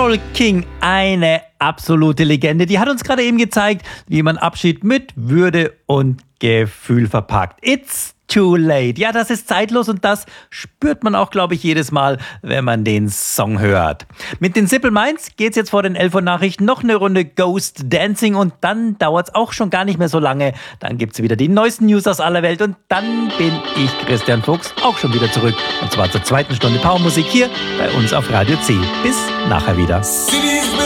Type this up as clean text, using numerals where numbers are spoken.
Carole King, eine King, eine absolute Legende. Die hat uns gerade eben gezeigt, wie man Abschied mit Würde und Gefühl verpackt. It's too late. Ja, das ist zeitlos und das spürt man auch, glaube ich, jedes Mal, wenn man den Song hört. Mit den Simple Minds geht's jetzt vor den 11 Uhr Nachrichten noch eine Runde Ghost Dancing und dann dauert's auch schon gar nicht mehr so lange. Dann gibt's wieder die neuesten News aus aller Welt und dann bin ich, Christian Fuchs, auch schon wieder zurück. Und zwar zur zweiten Stunde Powermusik hier bei uns auf Radio C. Bis nachher wieder.